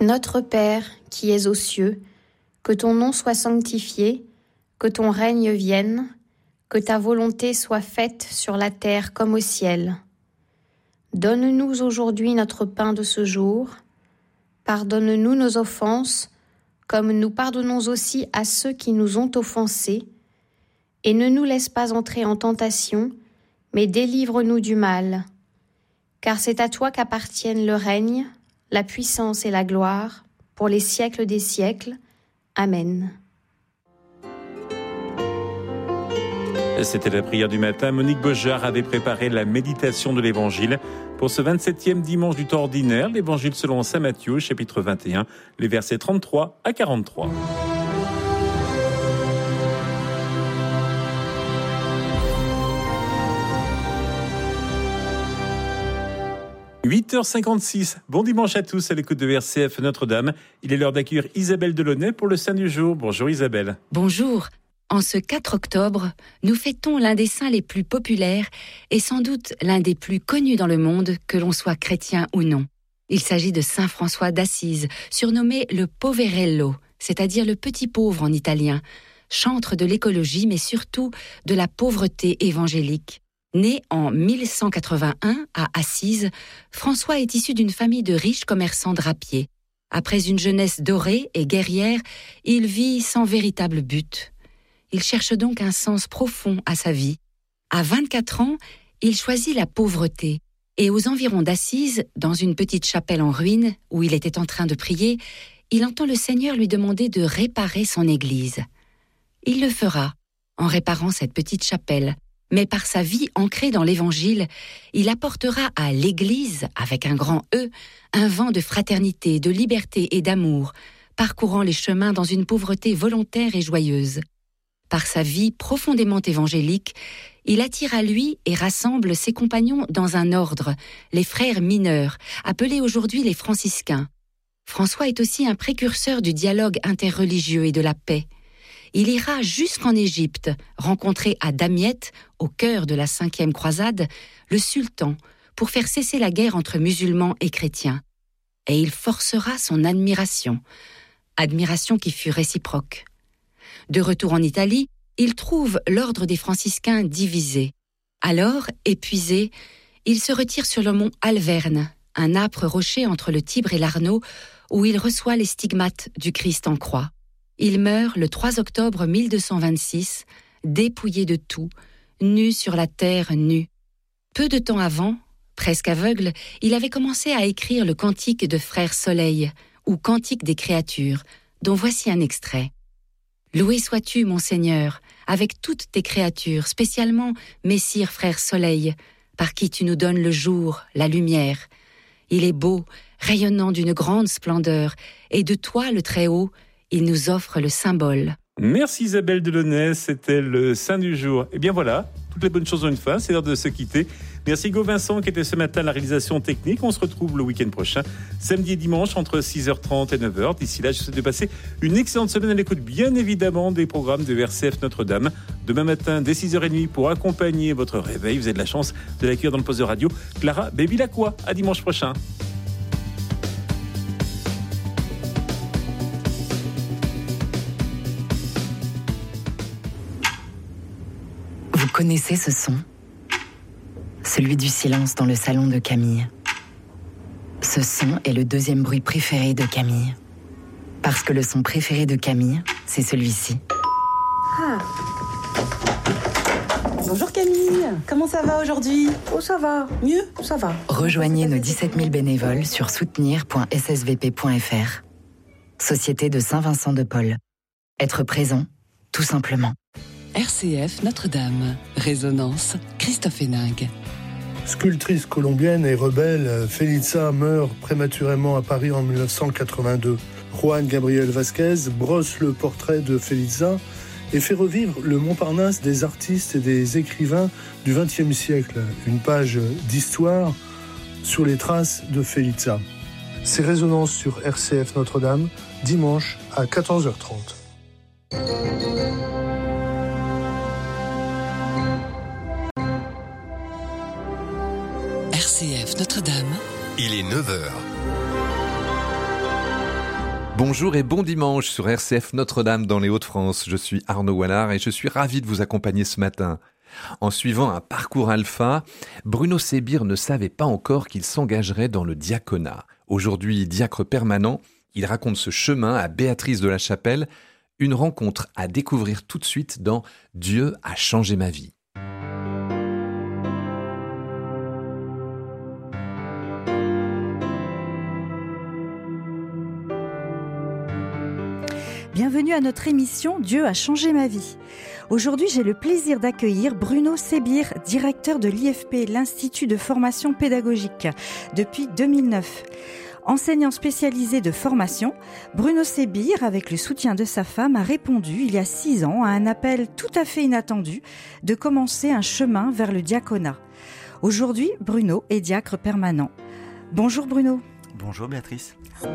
Notre Père, qui es aux cieux, que ton nom soit sanctifié, que ton règne vienne, que ta volonté soit faite sur la terre comme au ciel. Donne-nous aujourd'hui notre pain de ce jour. Pardonne-nous nos offenses, comme nous pardonnons aussi à ceux qui nous ont offensés. Et ne nous laisse pas entrer en tentation, mais délivre-nous du mal. Car c'est à toi qu'appartiennent le règne, la puissance et la gloire, pour les siècles des siècles. Amen. C'était la prière du matin. Monique Beaujard avait préparé la méditation de l'Évangile pour ce 27e dimanche du temps ordinaire. L'Évangile selon saint Matthieu, chapitre 21, les versets 33 à 43. 8h56, bon dimanche à tous à l'écoute de RCF Notre-Dame. Il est l'heure d'accueillir Isabelle Delaunay pour le Saint du jour. Bonjour Isabelle. Bonjour. En ce 4 octobre, nous fêtons l'un des saints les plus populaires et sans doute l'un des plus connus dans le monde, que l'on soit chrétien ou non. Il s'agit de saint François d'Assise, surnommé le Poverello, c'est-à-dire le petit pauvre en italien, chantre de l'écologie mais surtout de la pauvreté évangélique. Né en 1181 à Assise, François est issu d'une famille de riches commerçants drapiers. Après une jeunesse dorée et guerrière, il vit sans véritable but. Il cherche donc un sens profond à sa vie. À 24 ans, il choisit la pauvreté. Et aux environs d'Assise, dans une petite chapelle en ruine, où il était en train de prier, il entend le Seigneur lui demander de réparer son église. Il le fera, en réparant cette petite chapelle. Mais par sa vie ancrée dans l'Évangile, il apportera à l'Église, avec un grand E, un vent de fraternité, de liberté et d'amour, parcourant les chemins dans une pauvreté volontaire et joyeuse. Par sa vie profondément évangélique, il attire à lui et rassemble ses compagnons dans un ordre, les frères mineurs, appelés aujourd'hui les franciscains. François est aussi un précurseur du dialogue interreligieux et de la paix. Il ira jusqu'en Égypte, rencontrer à Damiette, au cœur de la 5e croisade, le sultan, pour faire cesser la guerre entre musulmans et chrétiens. Et il forcera son admiration qui fut réciproque. De retour en Italie, il trouve l'ordre des franciscains divisé. Alors, épuisé, il se retire sur le mont Alverne, un âpre rocher entre le Tibre et l'Arno, où il reçoit les stigmates du Christ en croix. Il meurt le 3 octobre 1226, dépouillé de tout, nu sur la terre nue. Peu de temps avant, presque aveugle, il avait commencé à écrire le cantique de Frère Soleil, ou cantique des créatures, dont voici un extrait. « Loué sois-tu, mon Seigneur, avec toutes tes créatures, spécialement Messire Frère Soleil, par qui tu nous donnes le jour, la lumière. Il est beau, rayonnant d'une grande splendeur, et de toi, le Très-Haut, il nous offre le symbole. » Merci Isabelle Delaunay, c'était le Saint du jour. Et bien voilà, toutes les bonnes choses ont une fin, c'est l'heure de se quitter. Merci Hugo Vincent qui était ce matin à la réalisation technique. On se retrouve le week-end prochain, samedi et dimanche entre 6h30 et 9h. D'ici là, je vous souhaite de passer une excellente semaine à l'écoute, bien évidemment, des programmes de RCF Notre-Dame. Demain matin, dès 6h30, pour accompagner votre réveil, vous avez de la chance de l'accueillir dans le poste de radio, Clara Baby-Lacroix. À dimanche prochain. Vous connaissez ce son ? Celui du silence dans le salon de Camille. Ce son est le deuxième bruit préféré de Camille. Parce que le son préféré de Camille, c'est celui-ci. Ah. Bonjour Camille, comment ça va aujourd'hui ? Oh ça va, mieux, ça va. Rejoignez nos 17 000 bénévoles sur soutenir.ssvp.fr. Société de Saint-Vincent-de-Paul. Être présent, tout simplement. RCF Notre-Dame. Résonance, Christophe Héningue. Sculptrice colombienne et rebelle, Felitza meurt prématurément à Paris en 1982. Juan Gabriel Vasquez brosse le portrait de Felitza et fait revivre le Montparnasse des artistes et des écrivains du XXe siècle. Une page d'histoire sur les traces de Felitza. C'est Résonance sur RCF Notre-Dame, dimanche à 14h30. RCF Notre-Dame. Il est 9h. Bonjour et bon dimanche sur RCF Notre-Dame dans les Hauts-de-France. Je suis Arnaud Wallard et je suis ravi de vous accompagner ce matin. En suivant un parcours alpha, Bruno Sébir ne savait pas encore qu'il s'engagerait dans le diaconat. Aujourd'hui diacre permanent, il raconte ce chemin à Béatrice de la Chapelle, une rencontre à découvrir tout de suite dans « Dieu a changé ma vie ». Bienvenue à notre émission « Dieu a changé ma vie ». Aujourd'hui, j'ai le plaisir d'accueillir Bruno Sébir, directeur de l'IFP, l'Institut de formation pédagogique, depuis 2009. Enseignant spécialisé de formation, Bruno Sébir, avec le soutien de sa femme, a répondu il y a 6 ans à un appel tout à fait inattendu de commencer un chemin vers le diaconat. Aujourd'hui, Bruno est diacre permanent. Bonjour Bruno. Bonjour Béatrice.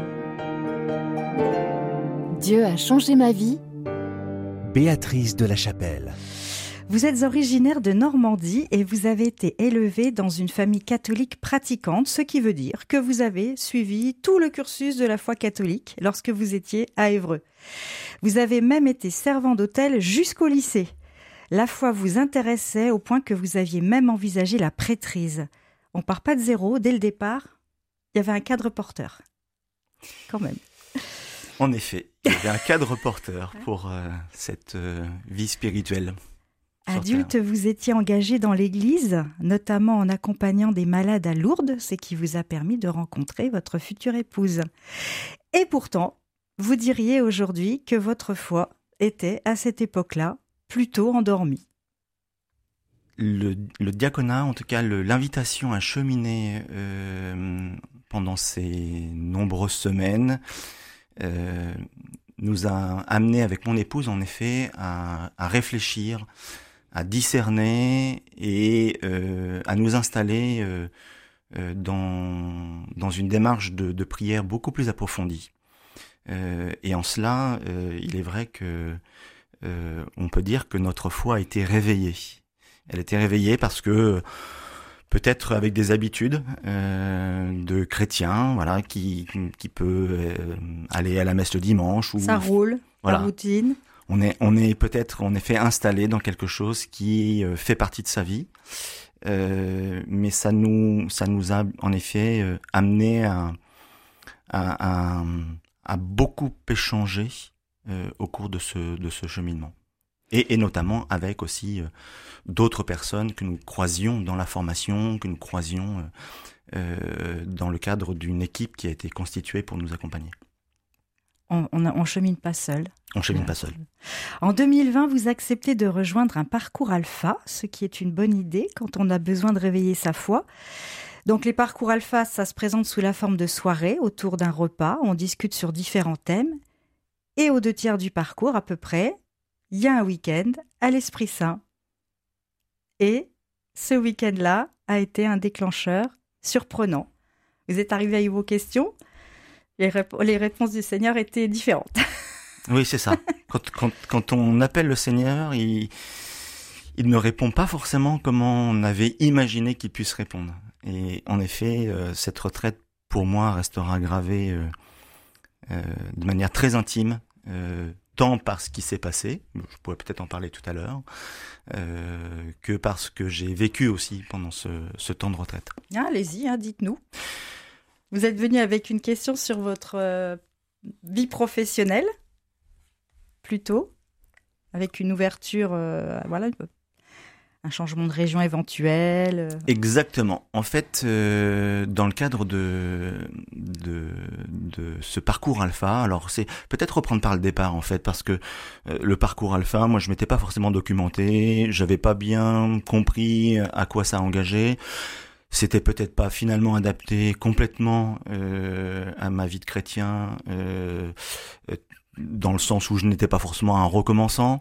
Dieu a changé ma vie. Béatrice de la Chapelle. Vous êtes originaire de Normandie et vous avez été élevé dans une famille catholique pratiquante, ce qui veut dire que vous avez suivi tout le cursus de la foi catholique lorsque vous étiez à Évreux. Vous avez même été servant d'hôtel jusqu'au lycée. La foi vous intéressait au point que vous aviez même envisagé la prêtrise. On part pas de zéro, dès le départ, il y avait un cadre porteur. Quand même. En effet, il y avait un cadre porteur pour cette vie spirituelle. Adulte, vous étiez engagé dans l'église, notamment en accompagnant des malades à Lourdes, ce qui vous a permis de rencontrer votre future épouse. Et pourtant, vous diriez aujourd'hui que votre foi était, à cette époque-là, plutôt endormie. Le diaconat, en tout cas l'invitation à cheminer pendant ces nombreuses semaines, nous a amené avec mon épouse en effet à réfléchir, à discerner et à nous installer dans une démarche de prière beaucoup plus approfondie. Et en cela, il est vrai que on peut dire que notre foi a été réveillée. Elle a été réveillée parce que peut-être avec des habitudes de chrétiens, voilà, qui peut aller à la messe le dimanche. Ou, ça roule, voilà. La routine. On est peut-être en effet installé dans quelque chose qui fait partie de sa vie, mais ça nous a en effet amené à beaucoup échanger au cours de ce cheminement. Et notamment avec aussi d'autres personnes que nous croisions dans la formation, que nous croisions dans le cadre d'une équipe qui a été constituée pour nous accompagner. On chemine pas seul. On chemine pas seul. En 2020, vous acceptez de rejoindre un parcours alpha, ce qui est une bonne idée quand on a besoin de réveiller sa foi. Donc les parcours alpha, ça se présente sous la forme de soirées autour d'un repas. On discute sur différents thèmes. Et aux 2/3 du parcours, à peu près, il y a un week-end à l'Esprit Saint. Et ce week-end-là a été un déclencheur surprenant. Vous êtes arrivé à vos questions. Les réponses du Seigneur étaient différentes. Oui, c'est ça. Quand on appelle le Seigneur, il ne répond pas forcément comme on avait imaginé qu'il puisse répondre. Et en effet, cette retraite, pour moi, restera gravée de manière très intime, tant par ce qui s'est passé, je pourrais peut-être en parler tout à l'heure, que parce que j'ai vécu aussi pendant ce temps de retraite. Allez-y, dites-nous. Vous êtes venu avec une question sur votre vie professionnelle, plutôt, avec une ouverture, voilà, un changement de région éventuel. Exactement. En fait, dans le cadre de ce parcours alpha, alors c'est peut-être reprendre par le départ en fait, parce que le parcours alpha, moi je m'étais pas forcément documenté, j'avais pas bien compris à quoi ça engageait. C'était peut-être pas finalement adapté complètement à ma vie de chrétien, dans le sens où je n'étais pas forcément un recommençant.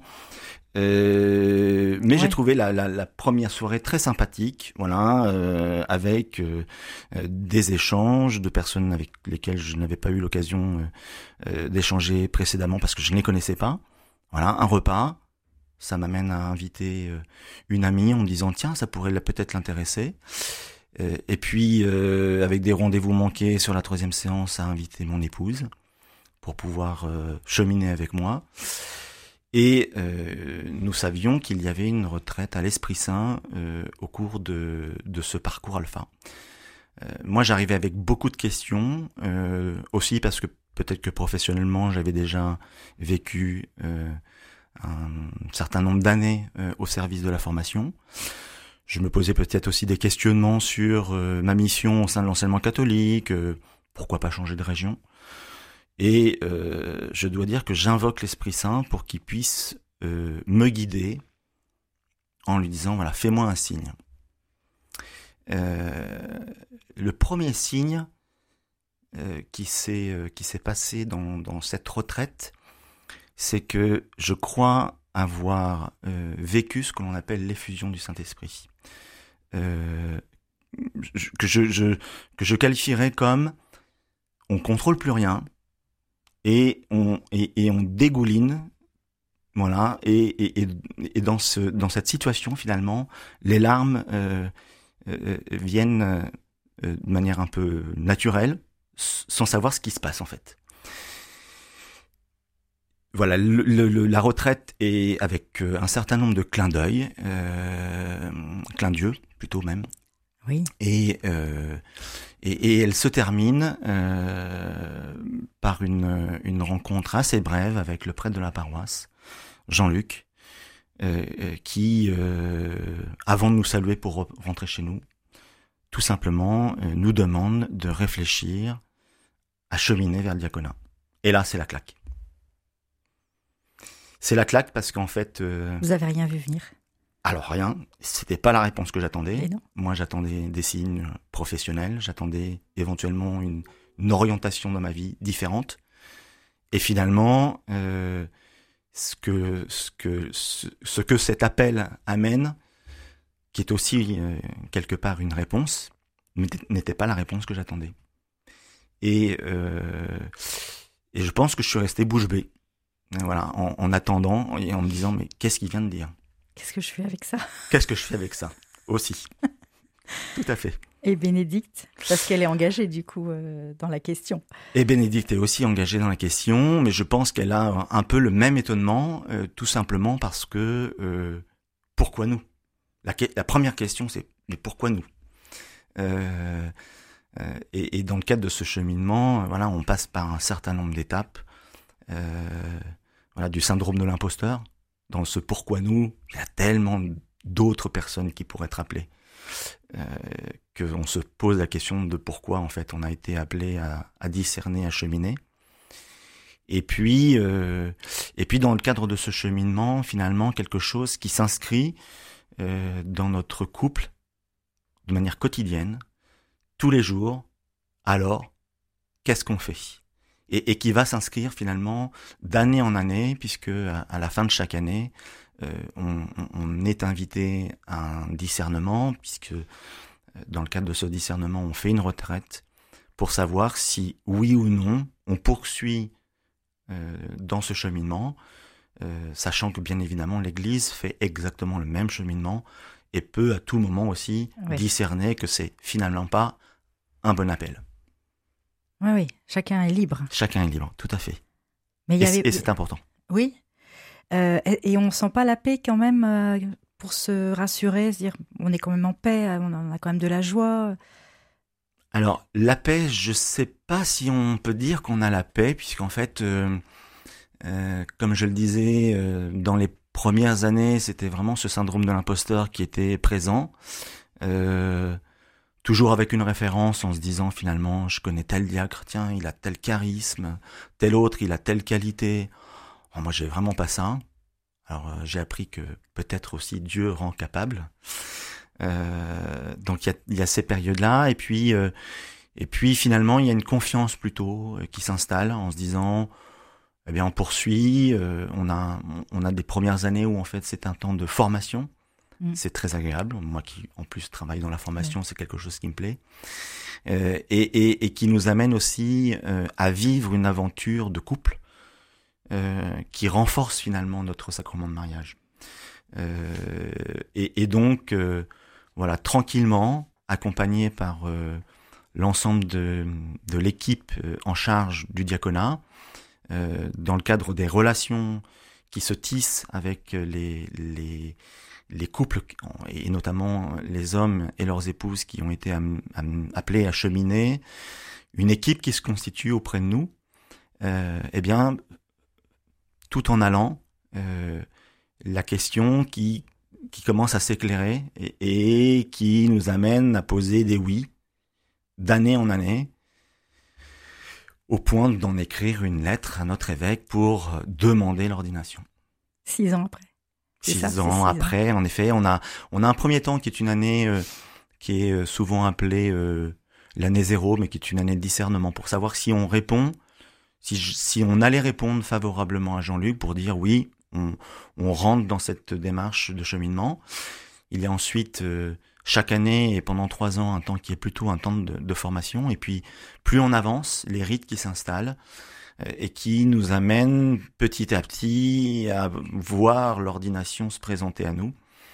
Mais j'ai trouvé la première soirée très sympathique, voilà, avec des échanges de personnes avec lesquelles je n'avais pas eu l'occasion d'échanger précédemment parce que je ne les connaissais pas. Voilà, un repas. Ça m'amène à inviter une amie en me disant tiens, ça pourrait peut-être l'intéresser. Et puis avec des rendez-vous manqués sur la 3e séance, à inviter mon épouse pour pouvoir cheminer avec moi. Et nous savions qu'il y avait une retraite à l'Esprit Saint au cours de ce parcours alpha. Moi, j'arrivais avec beaucoup de questions, aussi parce que peut-être que professionnellement, j'avais déjà vécu un certain nombre d'années au service de la formation. Je me posais peut-être aussi des questionnements sur ma mission au sein de l'enseignement catholique, pourquoi pas changer de région. Et je dois dire que j'invoque l'Esprit Saint pour qu'il puisse me guider en lui disant, voilà, fais-moi un signe. Le premier signe qui s'est passé dans cette retraite, c'est que je crois avoir vécu ce que l'on appelle l'effusion du Saint-Esprit. Que je qualifierais comme on contrôle plus rien et on dégouline, voilà, et dans cette situation finalement, les larmes viennent de manière un peu naturelle, sans savoir ce qui se passe en fait. Voilà, la retraite est avec un certain nombre de clins d'œil, clins d'yeux plutôt même. Oui. Et elle se termine par une rencontre assez brève avec le prêtre de la paroisse, Jean-Luc, qui, avant de nous saluer pour rentrer chez nous, tout simplement nous demande de réfléchir à cheminer vers le diaconat. Et là, c'est la claque. C'est la claque parce qu'en fait... Vous avez rien vu venir? Alors rien, c'était pas la réponse que j'attendais. Et non. Moi, j'attendais des signes professionnels, j'attendais éventuellement une orientation dans ma vie différente. Et finalement, ce que cet appel amène, qui est aussi quelque part une réponse, n'était pas la réponse que j'attendais. Et je pense que je suis resté bouche bée. Voilà, en attendant et en me disant, mais qu'est-ce qu'il vient de dire? Qu'est-ce que je fais avec ça? Qu'est-ce que je fais avec ça? Aussi. Tout à fait. Et Bénédicte, parce qu'elle est engagée du coup dans la question. Et Bénédicte est aussi engagée dans la question, mais je pense qu'elle a un peu le même étonnement, tout simplement parce que pourquoi nous? La première question, c'est mais pourquoi nous? Et dans le cadre de ce cheminement, voilà, on passe par un certain nombre d'étapes. Voilà, du syndrome de l'imposteur. Dans ce pourquoi nous, il y a tellement d'autres personnes qui pourraient être appelées, qu'on se pose la question de pourquoi en fait on a été appelé à discerner, à cheminer. Et puis dans le cadre de ce cheminement, finalement quelque chose qui s'inscrit dans notre couple de manière quotidienne, tous les jours. Alors, qu'est-ce qu'on fait? Et qui va s'inscrire finalement d'année en année, puisque à la fin de chaque année, on est invité à un discernement, puisque dans le cadre de ce discernement, on fait une retraite pour savoir si, oui ou non, on poursuit dans ce cheminement, sachant que bien évidemment l'Église fait exactement le même cheminement et peut à tout moment aussi discerner que c'est finalement pas un bon appel. Oui, chacun est libre. Chacun est libre, tout à fait. Mais et c'est important. Oui. Et on ne sent pas la paix quand même pour se rassurer, se dire on est quand même en paix, on a quand même de la joie. Alors, la paix, je ne sais pas si on peut dire qu'on a la paix, puisqu'en fait, comme je le disais, dans les premières années, c'était vraiment ce syndrome de l'imposteur qui était présent. Toujours avec une référence en se disant finalement, je connais tel diacre, tiens, il a tel charisme, tel autre, il a telle qualité. Oh, moi, j'ai vraiment pas ça. Alors, j'ai appris que peut-être aussi Dieu rend capable. Donc, il y a ces périodes-là. Et puis finalement, il y a une confiance plutôt qui s'installe en se disant, eh bien, on poursuit. On a des premières années où en fait, c'est un temps de formation. C'est très agréable. Moi qui, en plus, travaille dans la formation, c'est quelque chose qui me plaît. Et qui nous amène aussi à vivre une aventure de couple qui renforce finalement notre sacrement de mariage. Et donc, voilà, tranquillement, accompagné par l'ensemble de l'équipe en charge du diaconat, dans le cadre des relations qui se tissent avec les couples, et notamment les hommes et leurs épouses qui ont été appelés à cheminer, une équipe qui se constitue auprès de nous, eh bien, tout en allant, la question qui commence à s'éclairer et qui nous amène à poser des oui, d'année en année, au point d'en écrire une lettre à notre évêque pour demander l'ordination. 6 ans après. 6 ans après, en effet, on a un premier temps qui est une année qui est souvent appelée l'année 0, mais qui est une année de discernement pour savoir si on répond, si on allait répondre favorablement à Jean-Luc pour dire oui, on rentre dans cette démarche de cheminement. Il y a ensuite chaque année et pendant 3 ans un temps qui est plutôt un temps de formation, et puis plus on avance, les rites qui s'installent et qui nous amènent petit à petit à voir l'ordination se présenter à nous.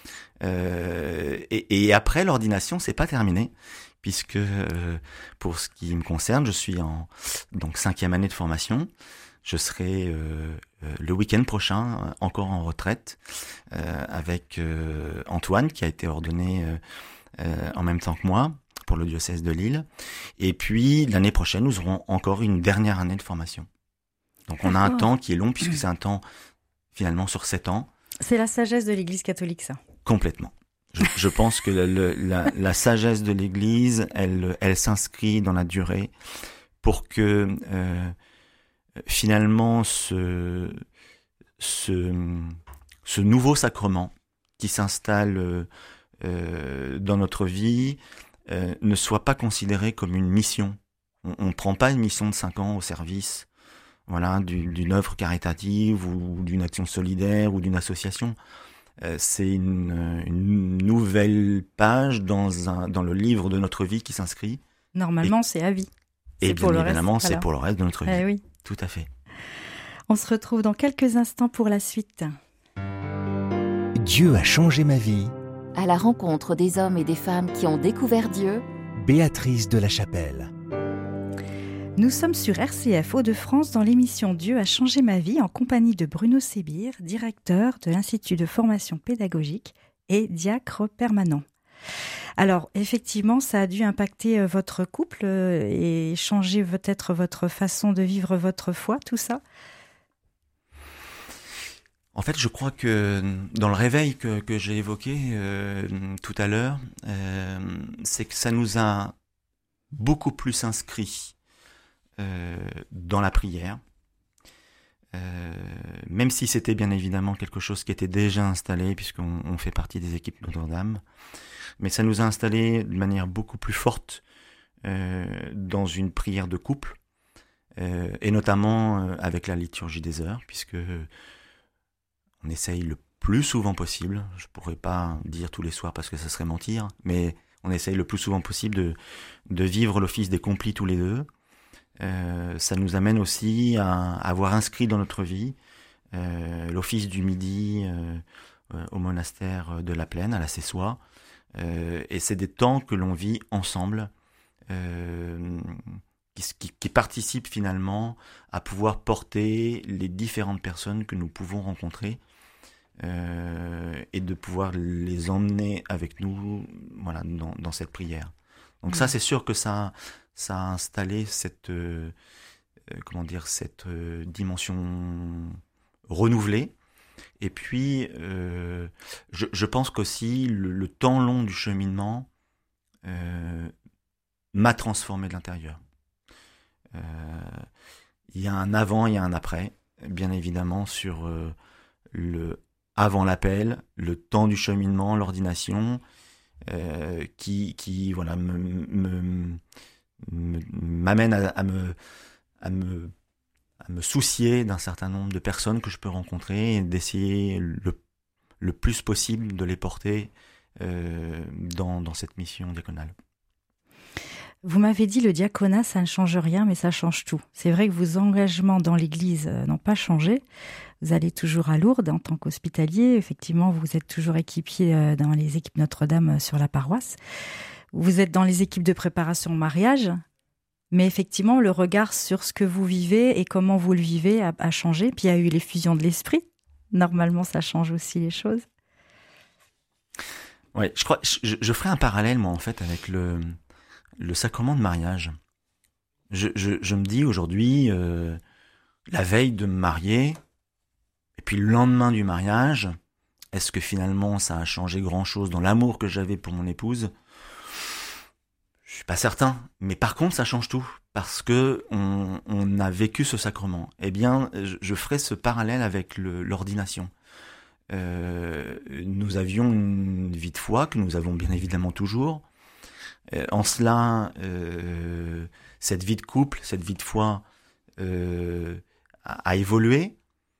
Et après l'ordination, c'est pas terminé, puisque pour ce qui me concerne, je suis donc 5e année de formation. Je serai le week-end prochain encore en retraite avec Antoine, qui a été ordonné en même temps que moi pour le diocèse de Lille. Et puis l'année prochaine, nous aurons encore une dernière année de formation. Donc on a un temps qui est long, puisque c'est un temps finalement sur 7 ans. C'est la sagesse de l'Église catholique, ça. Complètement. Je pense que la sagesse de l'Église, elle s'inscrit dans la durée pour que finalement ce nouveau sacrement qui s'installe dans notre vie ne soit pas considéré comme une mission. On ne prend pas une mission de 5 ans au service, voilà, d'une œuvre caritative ou d'une action solidaire ou d'une association. C'est une nouvelle page dans le livre de notre vie qui s'inscrit. Normalement, c'est à vie. Et bien évidemment, c'est pour le reste de notre vie. Oui. Tout à fait. On se retrouve dans quelques instants pour la suite. Dieu a changé ma vie. À la rencontre des hommes et des femmes qui ont découvert Dieu. Béatrice de la Chapelle. Nous sommes sur RCF Hauts-de-France dans l'émission Dieu a changé ma vie en compagnie de Bruno Sébir, directeur de l'Institut de formation pédagogique et diacre permanent. Alors, effectivement, ça a dû impacter votre couple et changer peut-être votre façon de vivre votre foi, tout ça ? En fait, je crois que dans le réveil que j'ai évoqué tout à l'heure, c'est que ça nous a beaucoup plus inscrits dans la prière, même si c'était bien évidemment quelque chose qui était déjà installé, puisqu'on fait partie des équipes Notre-Dame, mais ça nous a installés de manière beaucoup plus forte dans une prière de couple, et notamment avec la liturgie des heures, puisque on essaye le plus souvent possible, je pourrais pas dire tous les soirs parce que ça serait mentir, mais on essaye le plus souvent possible de vivre l'office des complis tous les deux. Ça nous amène aussi à avoir inscrit dans notre vie l'office du midi au monastère de la Plaine, à la Cessoie. Et c'est des temps que l'on vit ensemble, qui participent finalement à pouvoir porter les différentes personnes que nous pouvons rencontrer et de pouvoir les emmener avec nous, voilà, dans cette prière. Donc ça, c'est sûr que ça a installé cette dimension renouvelée. Et puis, je pense qu'aussi le temps long du cheminement m'a transformé de l'intérieur. Il y a un avant, il y a un après, bien évidemment, sur le avant l'appel, le temps du cheminement, l'ordination, qui voilà, m'amène à me soucier d'un certain nombre de personnes que je peux rencontrer et d'essayer le plus possible de les porter dans cette mission diaconale. Vous m'avez dit le diaconat, ça ne change rien, mais ça change tout. C'est vrai que vos engagements dans l'Église n'ont pas changé. Vous allez toujours à Lourdes en tant qu'hospitalier. Effectivement, vous êtes toujours équipier dans les équipes Notre-Dame sur la paroisse. Vous êtes dans les équipes de préparation au mariage. Mais effectivement, le regard sur ce que vous vivez et comment vous le vivez a changé. Puis il y a eu l'effusion de l'esprit. Normalement, ça change aussi les choses. Oui, je crois, je ferai un parallèle, moi, en fait, avec le sacrement de mariage. Je me dis aujourd'hui, la veille de me marier, et puis le lendemain du mariage, est-ce que finalement ça a changé grand-chose dans l'amour que j'avais pour mon épouse ? Je suis pas certain, mais par contre ça change tout, parce que on a vécu ce sacrement. Eh bien, je ferai ce parallèle avec l'ordination. Nous avions une vie de foi que nous avons bien évidemment toujours. En cela, cette vie de couple, cette vie de foi a évolué.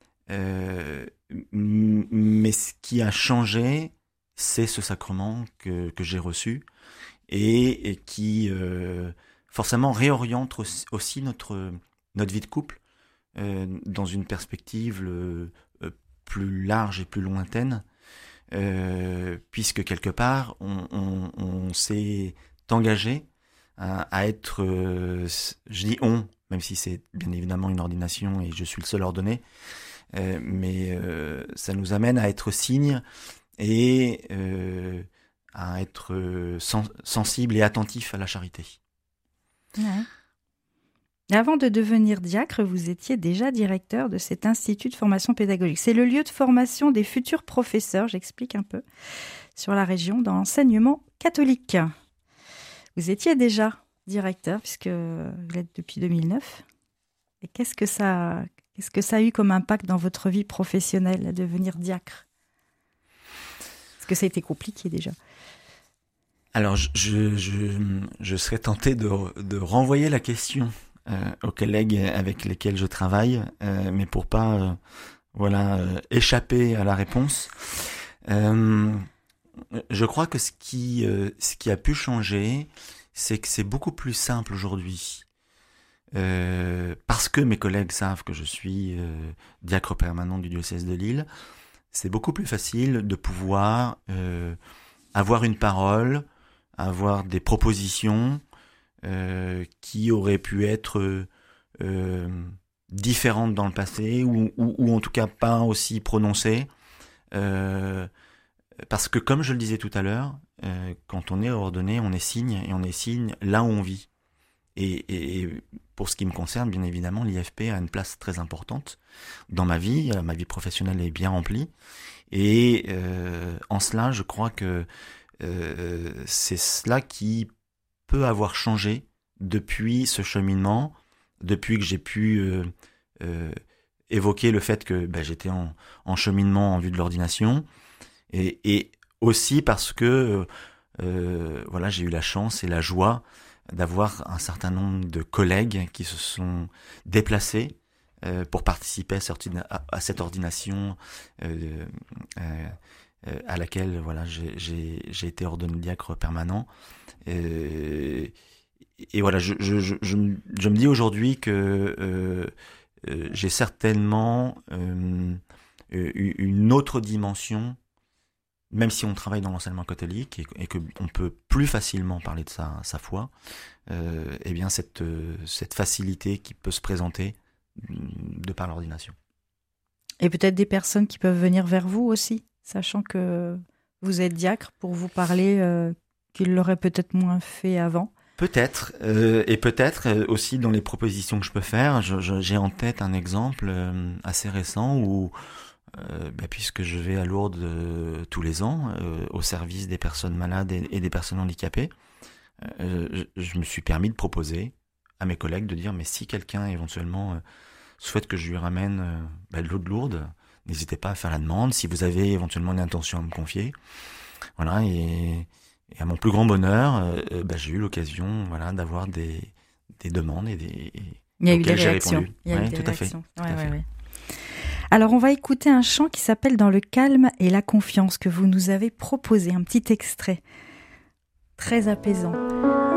Mais ce qui a changé, c'est ce sacrement que j'ai reçu et qui forcément réoriente aussi notre vie de couple dans une perspective plus large et plus lointaine, puisque quelque part on s'est engagé à être, je dis on, même si c'est bien évidemment une ordination et je suis le seul ordonné, mais ça nous amène à être signe et à être sensible et attentif à la charité. Ouais. Avant de devenir diacre, vous étiez déjà directeur de cet institut de formation pédagogique. C'est le lieu de formation des futurs professeurs, j'explique un peu, sur la région, dans l'enseignement catholique. Vous étiez déjà directeur, puisque vous l'êtes depuis 2009. Et qu'est-ce que ça a eu comme impact dans votre vie professionnelle, à devenir diacre ? Est-ce que ça a été compliqué déjà ? Alors, je serais tenté de renvoyer la question aux collègues avec lesquels je travaille, mais pour pas échapper à la réponse. Je crois que ce qui a pu changer, c'est que c'est beaucoup plus simple aujourd'hui. Parce que mes collègues savent que je suis diacre permanent du diocèse de Lille, c'est beaucoup plus facile de pouvoir avoir une parole, avoir des propositions qui auraient pu être différentes dans le passé ou en tout cas pas aussi prononcées. Parce que comme je le disais tout à l'heure, quand on est ordonné, on est signe et on est signe là où on vit. Et pour ce qui me concerne, bien évidemment, l'IFP a une place très importante dans ma vie professionnelle est bien remplie. Et en cela, je crois que c'est cela qui peut avoir changé depuis ce cheminement, depuis que j'ai pu évoquer le fait que j'étais en cheminement en vue de l'ordination, et aussi parce que j'ai eu la chance et la joie d'avoir un certain nombre de collègues qui se sont déplacés pour participer à cette ordination à laquelle j'ai été ordonné diacre permanent. Et voilà, je me dis aujourd'hui que j'ai certainement une autre dimension, même si on travaille dans l'enseignement catholique et qu'on peut plus facilement parler de sa foi, eh bien cette facilité qui peut se présenter de par l'ordination. Et peut-être des personnes qui peuvent venir vers vous aussi, sachant que vous êtes diacre, pour vous parler qu'ils l'auraient peut-être moins fait avant. Peut-être, et peut-être aussi dans les propositions que je peux faire, j'ai en tête un exemple assez récent où, puisque je vais à Lourdes tous les ans, au service des personnes malades et des personnes handicapées, je me suis permis de proposer à mes collègues de dire, mais si quelqu'un éventuellement souhaite que je lui ramène de l'eau de Lourdes, n'hésitez pas à faire la demande, si vous avez éventuellement une intention à me confier. Voilà, et à mon plus grand bonheur, j'ai eu l'occasion d'avoir des demandes et il y a eu des réactions. Il y a eu des réactions. Tout à fait. Alors, on va écouter un chant qui s'appelle « Dans le calme et la confiance » que vous nous avez proposé, un petit extrait très apaisant.